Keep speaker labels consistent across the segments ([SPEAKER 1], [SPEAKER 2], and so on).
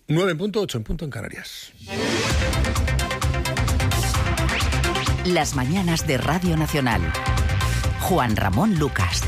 [SPEAKER 1] 9 en punto, 8 en punto en Canarias.
[SPEAKER 2] Las mañanas de Radio Nacional. Juan Ramón Lucas.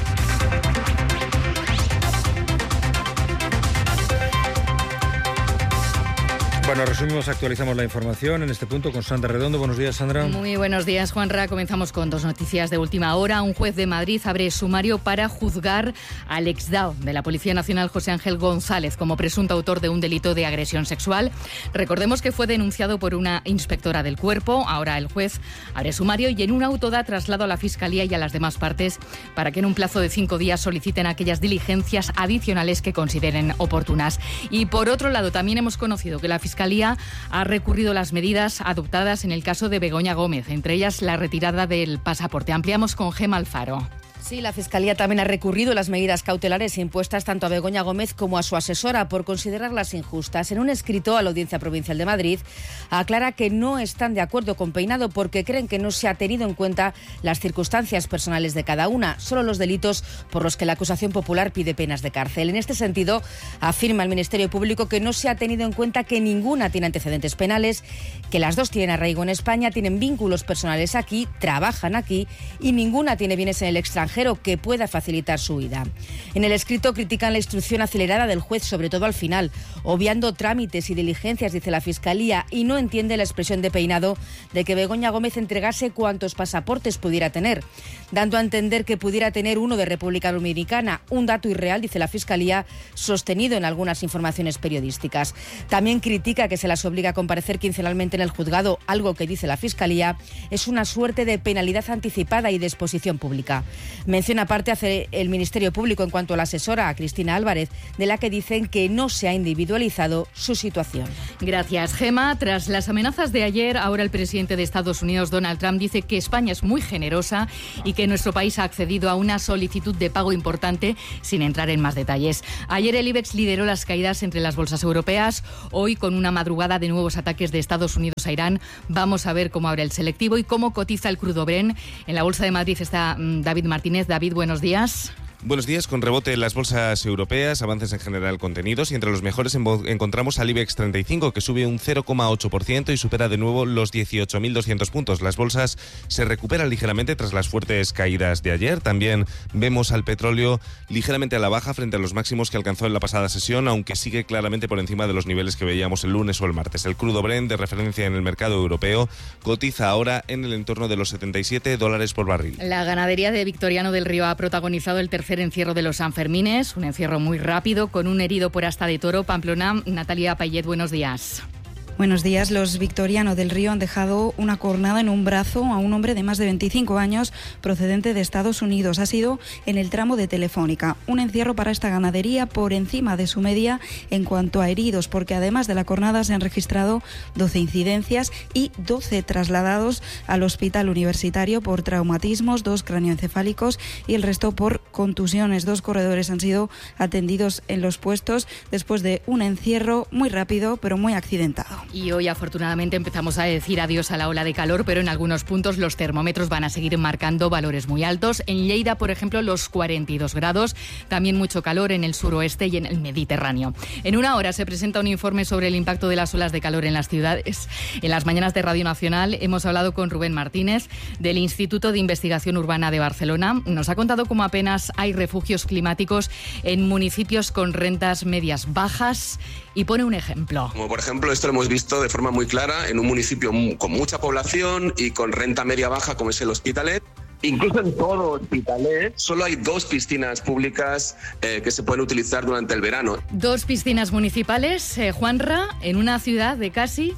[SPEAKER 1] Bueno, resumimos, actualizamos la información en este punto con Sandra Redondo. Buenos días, Sandra.
[SPEAKER 3] Muy buenos días, Juanra. Comenzamos con dos noticias de última hora. Un juez de Madrid abre sumario para juzgar al exdao de la Policía Nacional, José Ángel González, como presunto autor de un delito de agresión sexual. Recordemos que fue denunciado por una inspectora del cuerpo. Ahora el juez abre sumario y en un auto da traslado a la Fiscalía y a las demás partes para que en un plazo de 5 días soliciten aquellas diligencias adicionales que consideren oportunas. Y por otro lado, también hemos conocido que la Fiscalía ha recurrido las medidas adoptadas en el caso de Begoña Gómez, entre ellas la retirada del pasaporte. Ampliamos con Gema Alfaro.
[SPEAKER 4] Sí, la Fiscalía también ha recurrido las medidas cautelares impuestas tanto a Begoña Gómez como a su asesora por considerarlas injustas. En un escrito a la Audiencia Provincial de Madrid aclara que no están de acuerdo con Peinado porque creen que no se ha tenido en cuenta las circunstancias personales de cada una, solo los delitos por los que la acusación popular pide penas de cárcel. En este sentido, afirma el Ministerio Público que no se ha tenido en cuenta que ninguna tiene antecedentes penales, que las dos tienen arraigo en España, tienen vínculos personales aquí, trabajan aquí y ninguna tiene bienes en el extranjero que pueda facilitar su huida. En el escrito critican la instrucción acelerada del juez, sobre todo al final, obviando trámites y diligencias, dice la Fiscalía, y no entiende la expresión de Peinado de que Begoña Gómez entregase cuantos pasaportes pudiera tener, dando a entender que pudiera tener uno de República Dominicana, un dato irreal, dice la Fiscalía, sostenido en algunas informaciones periodísticas. También critica que se las obliga a comparecer quincenalmente en el juzgado, algo que, dice la Fiscalía, es una suerte de penalidad anticipada y de exposición pública. Mención aparte hace el Ministerio Público en cuanto a la asesora, a Cristina Álvarez, de la que dicen que no se ha individualizado su situación.
[SPEAKER 3] Gracias, Gema. Tras las amenazas de ayer, ahora el presidente de Estados Unidos, Donald Trump, dice que España es muy generosa y que nuestro país ha accedido a una solicitud de pago importante, sin entrar en más detalles. Ayer el IBEX lideró las caídas entre las bolsas europeas. Hoy, con una madrugada de nuevos ataques de Estados Unidos a Irán, vamos a ver cómo abre el selectivo y cómo cotiza el crudo Brent. En la Bolsa de Madrid está David Martínez. David, buenos días.
[SPEAKER 5] Buenos días. Con rebote en las bolsas europeas, avances en general contenidos y entre los mejores encontramos al IBEX 35 que sube un 0,8% y supera de nuevo los 18.200 puntos. Las bolsas se recuperan ligeramente tras las fuertes caídas de ayer. También vemos al petróleo ligeramente a la baja frente a los máximos que alcanzó en la pasada sesión, aunque sigue claramente por encima de los niveles que veíamos el lunes o el martes. El crudo Brent, de referencia en el mercado europeo, cotiza ahora en el entorno de los $77 por barril.
[SPEAKER 3] La ganadería de Victoriano del Río ha protagonizado el tercer encierro de los Sanfermines, un encierro muy rápido con un herido por asta de toro. Pamplona, Natalia Payet, buenos días.
[SPEAKER 6] Buenos días. Los Victoriano del Río han dejado una cornada en un brazo a un hombre de más de 25 años procedente de Estados Unidos. Ha sido en el tramo de Telefónica. Un encierro para esta ganadería por encima de su media en cuanto a heridos, porque además de la cornada se han registrado 12 incidencias y 12 trasladados al hospital universitario por traumatismos, 2 cráneoencefálicos y el resto por contusiones. 2 corredores han sido atendidos en los puestos después de un encierro muy rápido pero muy accidentado.
[SPEAKER 3] Y hoy afortunadamente empezamos a decir adiós a la ola de calor, pero en algunos puntos los termómetros van a seguir marcando valores muy altos. En Lleida, por ejemplo, los 42 grados. También mucho calor en el suroeste y en el Mediterráneo. En una hora se presenta un informe sobre el impacto de las olas de calor en las ciudades. En las mañanas de Radio Nacional hemos hablado con Rubén Martínez del Instituto de Investigación Urbana de Barcelona. Nos ha contado cómo apenas hay refugios climáticos en municipios con rentas medias bajas y pone un ejemplo.
[SPEAKER 7] Como por ejemplo, esto lo hemos visto de forma muy clara en un municipio con mucha población y con renta media baja como es el Hospitalet. Incluso en todo Hospitalet solo hay 2 piscinas públicas que se pueden utilizar durante el verano.
[SPEAKER 3] 2 piscinas municipales, Juanra, en una ciudad de casi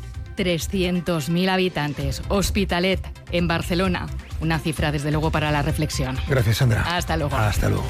[SPEAKER 3] 300.000 habitantes. Hospitalet, en Barcelona. Una cifra, desde luego, para la reflexión.
[SPEAKER 1] Gracias, Sandra.
[SPEAKER 3] Hasta luego.
[SPEAKER 1] Hasta luego.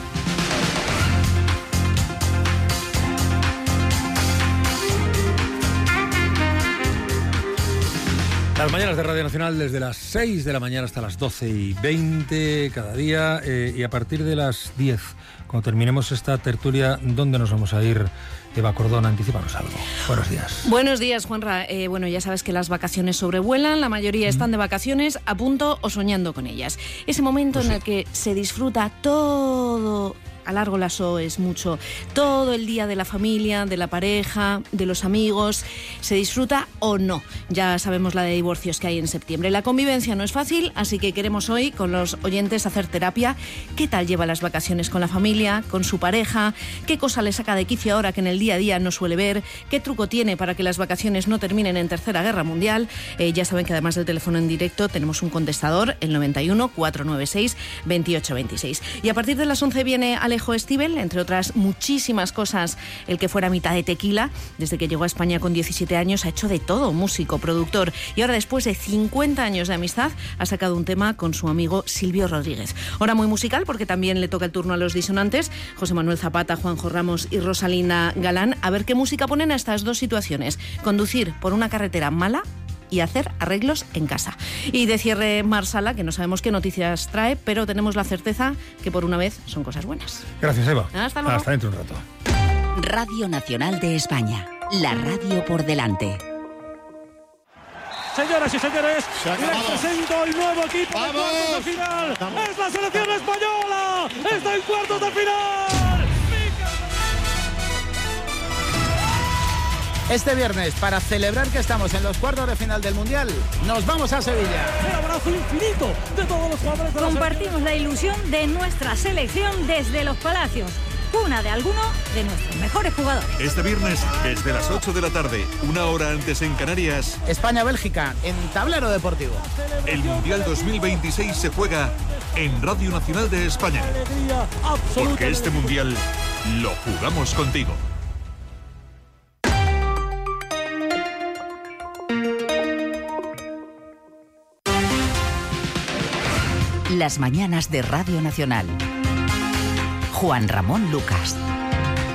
[SPEAKER 1] Las mañanas de Radio Nacional desde las 6 de la mañana hasta las 12:20 cada día y a partir de las 10 Cuando terminemos esta tertulia, ¿dónde nos vamos a ir? Eva Cordón, anticípanos algo. Buenos días.
[SPEAKER 8] Buenos días, Juanra. Bueno, ya sabes que las vacaciones sobrevuelan, la mayoría están de vacaciones, a punto o soñando con ellas. Ese momento en el que se disfruta todo, a largo lazo es mucho, todo el día de la familia, de la pareja, de los amigos, se disfruta o no. Ya sabemos la de divorcios que hay en septiembre. La convivencia no es fácil, así que queremos hoy con los oyentes hacer terapia. ¿Qué tal lleva las vacaciones con la familia, con su pareja? ¿Qué cosa le saca de quicio ahora que en el día a día no suele ver? ¿Qué truco tiene para que las vacaciones no terminen en Tercera Guerra Mundial? Ya saben que además del teléfono en directo tenemos un contestador, el 91 496 2826. Y a partir de las 11 viene Alejo Stivel, entre otras muchísimas cosas, el que fuera mitad de tequila. Desde que llegó a España con 17 años ha hecho de todo, músico, productor, y ahora después de 50 años de amistad ha sacado un tema con su amigo Silvio Rodríguez. Hora muy musical porque también le toca el turno a los disonantes, José Manuel Zapata, Juanjo Ramos y Rosalinda Galán. A ver qué música ponen a estas dos situaciones: conducir por una carretera mala y hacer arreglos en casa. Y de cierre, Mar Sala, que no sabemos qué noticias trae, pero tenemos la certeza que por una vez son cosas buenas.
[SPEAKER 1] Gracias, Eva.
[SPEAKER 8] Hasta luego.
[SPEAKER 1] Hasta dentro de un rato.
[SPEAKER 2] Radio Nacional de España. La radio por delante.
[SPEAKER 9] Señoras y señores, les presento el nuevo equipo de cuartos de final. ¡Es la selección española! ¡Está en cuartos de final!
[SPEAKER 10] Este viernes, para celebrar que estamos en los cuartos de final del Mundial, nos vamos a Sevilla.
[SPEAKER 9] El abrazo infinito de todos los jugadores de la
[SPEAKER 11] Compartimos la ilusión de nuestra selección desde los Palacios, cuna de alguno de nuestros mejores jugadores.
[SPEAKER 12] Este viernes, desde las 8 de la tarde, una hora antes en Canarias,
[SPEAKER 10] España-Bélgica, en Tablero Deportivo.
[SPEAKER 12] El Mundial 2026 se juega en Radio Nacional de España. Porque este Mundial lo jugamos contigo.
[SPEAKER 2] Las mañanas de Radio Nacional. Juan Ramón Lucas.